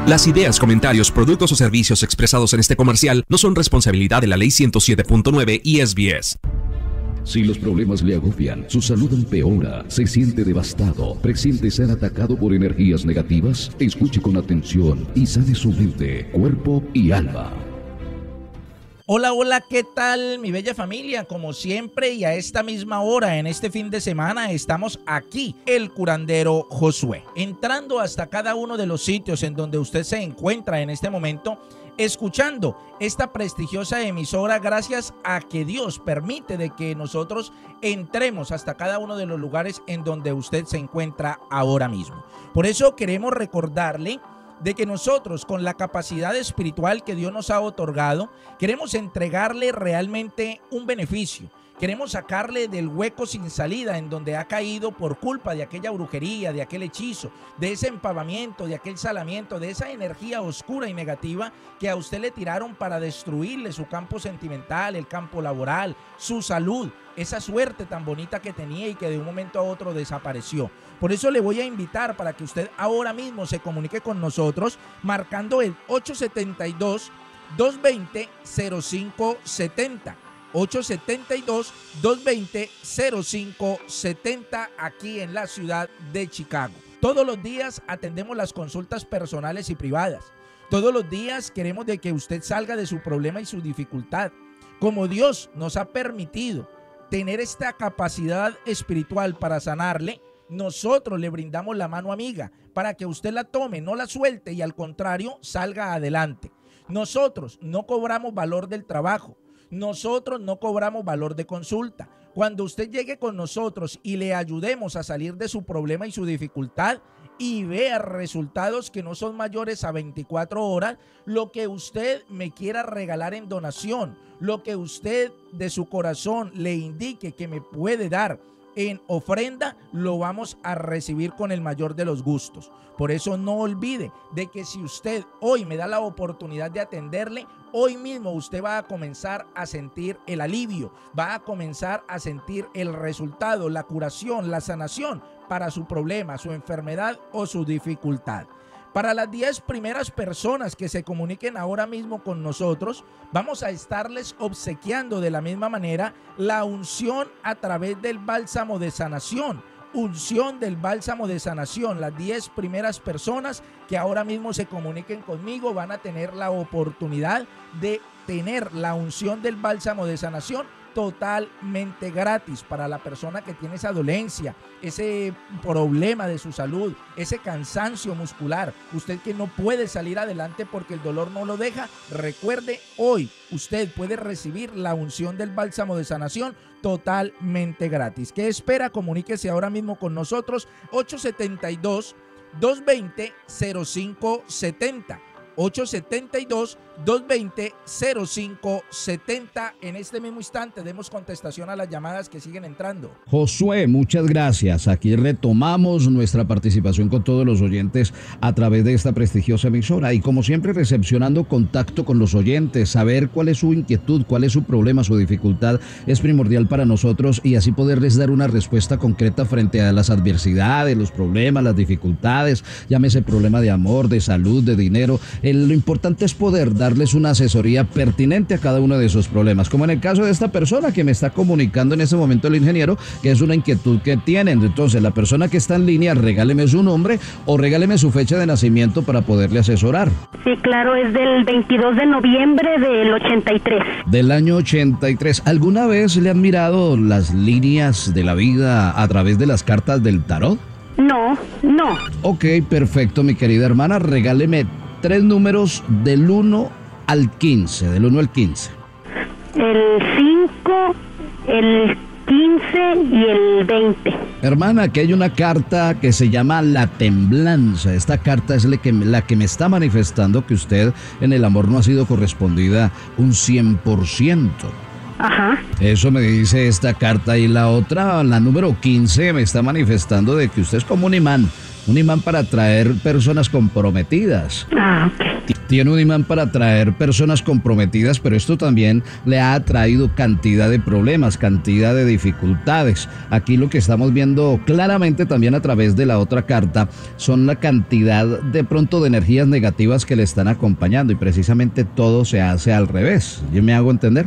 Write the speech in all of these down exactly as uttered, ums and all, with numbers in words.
Las ideas, comentarios, productos o servicios expresados en este comercial no son responsabilidad de la Ley ciento siete punto nueve y S B S. Si los problemas le agobian, su salud empeora, se siente devastado, presiente ser atacado por energías negativas, escuche con atención y sane su mente, cuerpo y alma. Hola, hola, ¿qué tal mi bella familia? Como siempre y a esta misma hora en este fin de semana estamos aquí, el curandero Josué, entrando hasta cada uno de los sitios en donde usted se encuentra en este momento, escuchando esta prestigiosa emisora gracias a que Dios permite de que nosotros entremos hasta cada uno de los lugares en donde usted se encuentra ahora mismo. Por eso queremos recordarle de que nosotros, con la capacidad espiritual que Dios nos ha otorgado, queremos entregarle realmente un beneficio. Queremos sacarle del hueco sin salida en donde ha caído por culpa de aquella brujería, de aquel hechizo, de ese empavamiento, de aquel salamiento, de esa energía oscura y negativa que a usted le tiraron para destruirle su campo sentimental, el campo laboral, su salud, esa suerte tan bonita que tenía y que de un momento a otro desapareció. Por eso le voy a invitar para que usted ahora mismo se comunique con nosotros marcando el ocho siete dos, dos dos cero, cero cinco siete cero. ocho siete dos, dos dos cero, cero cinco siete cero aquí en la ciudad de Chicago. Todos los días atendemos las consultas personales y privadas. Todos los días queremos de que usted salga de su problema y su dificultad. Como Dios nos ha permitido tener esta capacidad espiritual para sanarle, nosotros le brindamos la mano amiga para que usted la tome, no la suelte y al contrario salga adelante. Nosotros no cobramos valor del trabajo. Nosotros no cobramos valor de consulta. Cuando usted llegue con nosotros y le ayudemos a salir de su problema y su dificultad y vea resultados que no son mayores a veinticuatro horas, lo que usted me quiera regalar en donación, lo que usted de su corazón le indique que me puede dar en ofrenda, lo vamos a recibir con el mayor de los gustos. Por eso no olvide de que si usted hoy me da la oportunidad de atenderle, hoy mismo usted va a comenzar a sentir el alivio, va a comenzar a sentir el resultado, la curación, la sanación para su problema, su enfermedad o su dificultad. Para las diez primeras personas que se comuniquen ahora mismo con nosotros, vamos a estarles obsequiando de la misma manera la unción a través del bálsamo de sanación. Unción del bálsamo de sanación. Las diez primeras personas que ahora mismo se comuniquen conmigo van a tener la oportunidad de tener la unción del bálsamo de sanación totalmente gratis para la persona que tiene esa dolencia, ese problema de su salud, ese cansancio muscular, usted que no puede salir adelante porque el dolor no lo deja. Recuerde, hoy usted puede recibir la unción del bálsamo de sanación totalmente gratis. ¿Qué espera? Comuníquese ahora mismo con nosotros. Ocho siete dos, dos dos cero, cero cinco siete cero. ocho siete dos, dos dos cero, cero cinco siete cero. En este mismo instante demos contestación a las llamadas que siguen entrando. Josué, muchas gracias. Aquí retomamos nuestra participación con todos los oyentes a través de esta prestigiosa emisora y como siempre recepcionando contacto con los oyentes, saber cuál es su inquietud, cuál es su problema, su dificultad es primordial para nosotros y así poderles dar una respuesta concreta frente a las adversidades, los problemas, las dificultades, llámese problema de amor, de salud, de dinero. El, lo importante es poder darles una asesoría pertinente a cada uno de esos problemas, como en el caso de esta persona que me está comunicando en ese momento el ingeniero, que es una inquietud que tienen. Entonces, la persona que está en línea, regáleme su nombre o regáleme su fecha de nacimiento para poderle asesorar. Sí, claro, es del veintidós de noviembre del ochenta y tres. Del año ochenta y tres. ¿Alguna vez le han mirado las líneas de la vida a través de las cartas del tarot? No, no. Ok, perfecto, mi querida hermana, regáleme tres números del uno al quince, del uno al quince. El cinco, el quince y el veinte. Hermana, aquí hay una carta que se llama La Temblanza. Esta carta es la que, la que me está manifestando que usted en el amor no ha sido correspondida un cien por ciento. Ajá. Eso me dice esta carta. Y la otra, la número quince, me está manifestando de que usted es como un imán. un imán para atraer personas comprometidas. Ah, ok. Tiene un imán para atraer personas comprometidas, pero esto también le ha traído cantidad de problemas, cantidad de dificultades. Aquí lo que estamos viendo claramente también a través de la otra carta son la cantidad de pronto de energías negativas que le están acompañando y precisamente todo se hace al revés. ¿Yo me hago entender?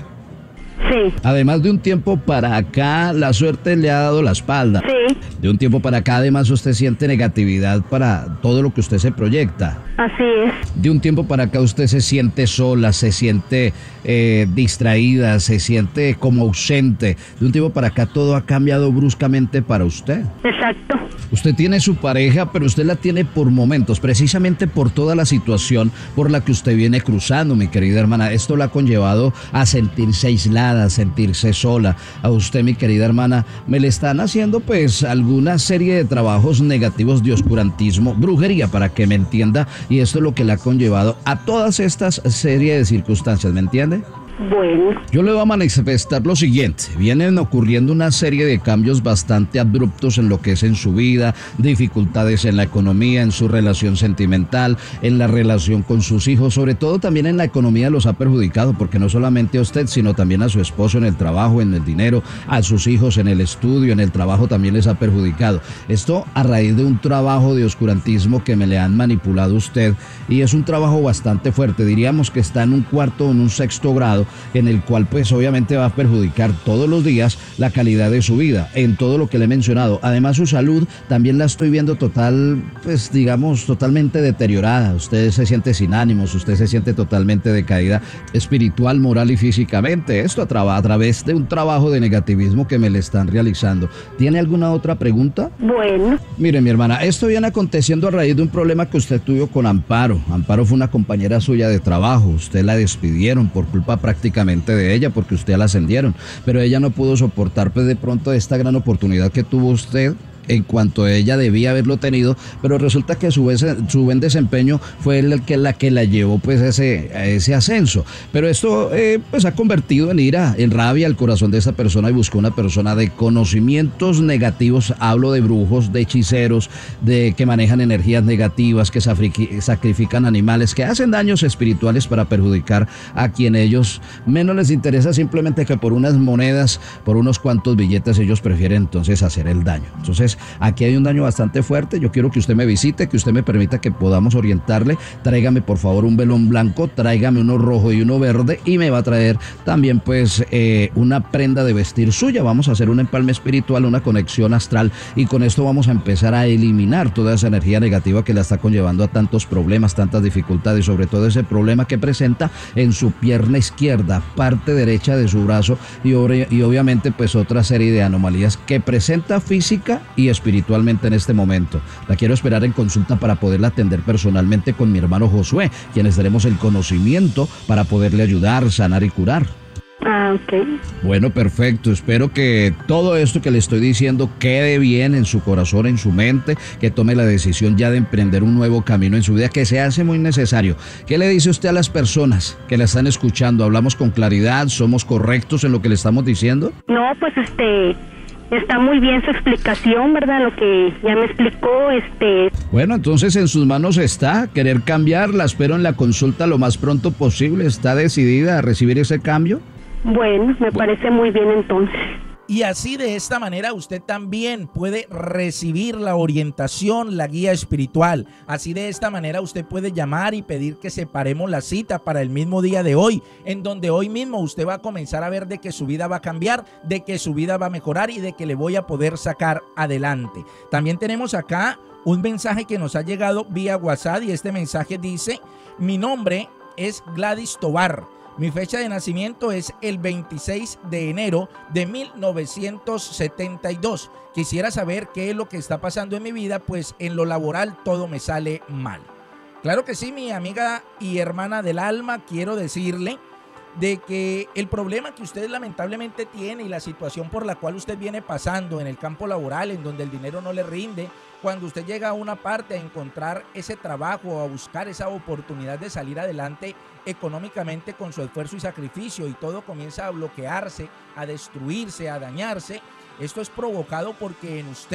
Sí. Además, de un tiempo para acá, la suerte le ha dado la espalda. Sí. De un tiempo para acá, además, usted siente negatividad para todo lo que usted se proyecta. Así es. De un tiempo para acá, usted se siente sola, se siente eh, distraída, se siente como ausente. De un tiempo para acá, todo ha cambiado bruscamente para usted. Exacto. Usted tiene su pareja, pero usted la tiene por momentos, precisamente por toda la situación por la que usted viene cruzando, mi querida hermana. Esto la ha conllevado a sentirse aislada, a sentirse sola. A usted, mi querida hermana, me le están haciendo pues alguna serie de trabajos negativos de oscurantismo, brujería, para que me entienda, y esto es lo que le ha conllevado a todas estas serie de circunstancias, ¿me entiende? Bueno. Yo le voy a manifestar lo siguiente. Vienen ocurriendo una serie de cambios bastante abruptos en lo que es en su vida, dificultades en la economía, en su relación sentimental, en la relación con sus hijos, sobre todo también en la economía los ha perjudicado, porque no solamente a usted, sino también a su esposo en el trabajo, en el dinero, a sus hijos en el estudio, en el trabajo también les ha perjudicado. Esto a raíz de un trabajo de oscurantismo que me le han manipulado a usted, y es un trabajo bastante fuerte, diríamos que está en un cuarto o en un sexto grado, en el cual pues obviamente va a perjudicar todos los días la calidad de su vida, en todo lo que le he mencionado. Además, su salud también la estoy viendo total, pues digamos, totalmente deteriorada. Usted se siente sin ánimos, usted se siente totalmente decaída espiritual, moral y físicamente. Esto a, tra- a través de un trabajo de negativismo que me le están realizando. ¿Tiene alguna otra pregunta? Bueno. Mire, mi hermana, esto viene aconteciendo a raíz de un problema que usted tuvo con Amparo. Amparo fue una compañera suya de trabajo. Usted la despidieron por culpa prácticamente de ella, porque usted la ascendieron, pero ella no pudo soportar pues de pronto esta gran oportunidad que tuvo usted en cuanto ella debía haberlo tenido, pero resulta que su, vez, su buen desempeño fue el que la que la llevó pues a ese, a ese ascenso. Pero esto eh, pues ha convertido en ira, en rabia el corazón de esta persona, y buscó una persona de conocimientos negativos. Hablo de brujos, de hechiceros, de que manejan energías negativas, que sacrifican animales, que hacen daños espirituales para perjudicar a quien ellos menos les interesa, simplemente que por unas monedas, por unos cuantos billetes, ellos prefieren entonces hacer el daño. Entonces aquí hay un daño bastante fuerte. Yo quiero que usted me visite, que usted me permita que podamos orientarle. Tráigame por favor un velón blanco, tráigame uno rojo y uno verde, y me va a traer también pues eh, una prenda de vestir suya. Vamos a hacer un empalme espiritual, una conexión astral, y con esto vamos a empezar a eliminar toda esa energía negativa que la está conllevando a tantos problemas, tantas dificultades, sobre todo ese problema que presenta en su pierna izquierda, parte derecha de su brazo, y, ob- y obviamente pues otra serie de anomalías que presenta física y espiritualmente en este momento. La quiero esperar en consulta para poderla atender personalmente con mi hermano Josué, quienes tenemos el conocimiento para poderle ayudar, sanar y curar. Ah, ok. Bueno, perfecto. Espero que todo esto que le estoy diciendo quede bien en su corazón, en su mente, que tome la decisión ya de emprender un nuevo camino en su vida, que se hace muy necesario. ¿Qué le dice usted a las personas que la están escuchando? ¿Hablamos con claridad? ¿Somos correctos en lo que le estamos diciendo? No, pues este... Está muy bien su explicación, ¿verdad? Lo que ya me explicó, este... Bueno, entonces en sus manos está querer cambiar. La espero en la consulta lo más pronto posible. ¿Está decidida a recibir ese cambio? Bueno, me parece muy bien entonces. Y así, de esta manera, usted también puede recibir la orientación, la guía espiritual. Así, de esta manera, usted puede llamar y pedir que separemos la cita para el mismo día de hoy, en donde hoy mismo usted va a comenzar a ver de que su vida va a cambiar, de que su vida va a mejorar y de que le voy a poder sacar adelante. También tenemos acá un mensaje que nos ha llegado vía WhatsApp, y este mensaje dice: mi nombre es Gladys Tobar. Mi fecha de nacimiento es el veintiséis de enero de mil novecientos setenta y dos. Quisiera saber qué es lo que está pasando en mi vida, pues en lo laboral todo me sale mal. Claro que sí, mi amiga y hermana del alma, quiero decirle de que el problema que usted lamentablemente tiene y la situación por la cual usted viene pasando en el campo laboral, en donde el dinero no le rinde, cuando usted llega a una parte a encontrar ese trabajo o a buscar esa oportunidad de salir adelante económicamente con su esfuerzo y sacrificio, y todo comienza a bloquearse, a destruirse, a dañarse, esto es provocado porque en usted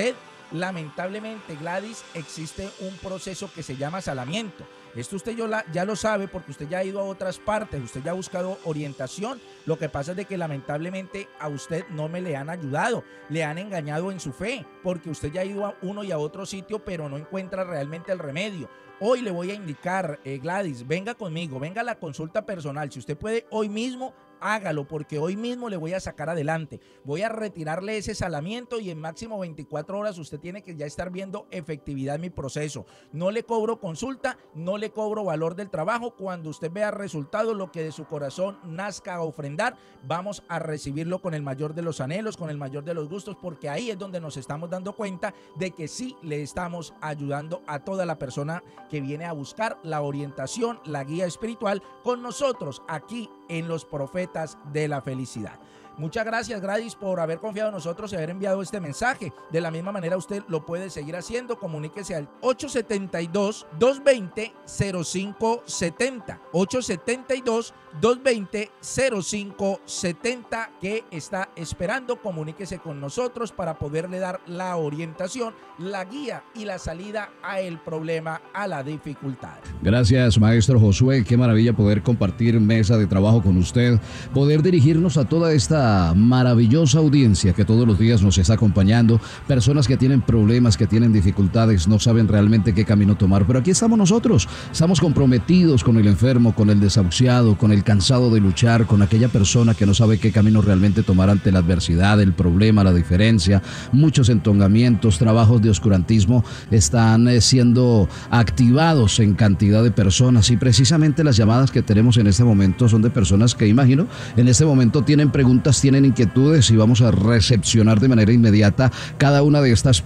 Lamentablemente, Gladys, existe un proceso que se llama salamiento. Esto usted ya lo sabe porque usted ya ha ido a otras partes, usted ya ha buscado orientación. Lo que pasa es de que lamentablemente a usted no me le han ayudado, le han engañado en su fe, porque usted ya ha ido a uno y a otro sitio, pero no encuentra realmente el remedio. Hoy le voy a indicar, eh, Gladys, venga conmigo, venga a la consulta personal. Si usted puede hoy mismo, hágalo, porque hoy mismo le voy a sacar adelante. Voy a retirarle ese salamiento y en máximo veinticuatro horas usted tiene que ya estar viendo efectividad en mi proceso. No le cobro consulta, no le cobro valor del trabajo. Cuando usted vea resultados, lo que de su corazón nazca a ofrendar, vamos a recibirlo con el mayor de los anhelos, con el mayor de los gustos, porque ahí es donde nos estamos dando cuenta de que sí le estamos ayudando a toda la persona que viene a buscar la orientación, la guía espiritual con nosotros aquí en Los Profetas de la Felicidad. Muchas gracias, Gladys, por haber confiado en nosotros y haber enviado este mensaje. De la misma manera usted lo puede seguir haciendo. Comuníquese al ocho siete dos, dos dos cero, cero cinco siete cero, ocho siete dos, dos dos cero, cero cinco siete cero, que está esperando. Comuníquese con nosotros para poderle dar la orientación, la guía y la salida a el problema, a la dificultad. Gracias, maestro Josué. Qué maravilla poder compartir mesa de trabajo con usted, poder dirigirnos a toda esta maravillosa audiencia que todos los días nos está acompañando, personas que tienen problemas, que tienen dificultades, no saben realmente qué camino tomar, pero aquí estamos nosotros, estamos comprometidos con el enfermo, con el desahuciado, con el cansado de luchar, con aquella persona que no sabe qué camino realmente tomar ante la adversidad, el problema, la diferencia. Muchos entongamientos, trabajos de oscurantismo están eh, siendo activados en cantidad de personas, y precisamente las llamadas que tenemos en este momento son de personas que, imagino, en este momento tienen preguntas, tienen inquietudes, y vamos a recepcionar de manera inmediata cada una de estas